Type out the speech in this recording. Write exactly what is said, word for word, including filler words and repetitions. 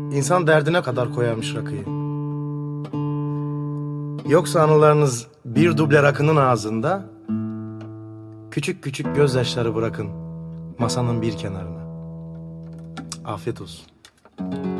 insan derdine kadar koyarmış rakıyı. Yoksa anılarınız bir duble rakının ağzında, küçük küçük gözyaşları bırakın masanın bir kenarına. Afiyet olsun.